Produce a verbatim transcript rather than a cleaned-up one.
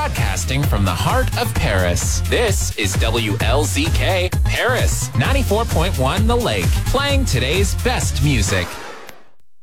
broadcasting from the heart of Paris. This is W L Z K Paris, ninety-four point one The Lake, playing today's best music.